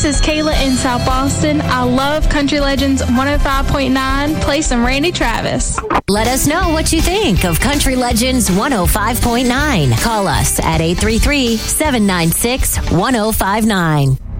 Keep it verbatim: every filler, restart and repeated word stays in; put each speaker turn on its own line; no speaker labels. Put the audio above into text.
this is Kayla in South Boston. I love Country Legends one oh five point nine. Play some Randy Travis.
Let us know what you think of Country Legends one oh five point nine. Call us at eight three three, seven nine six, one oh five nine.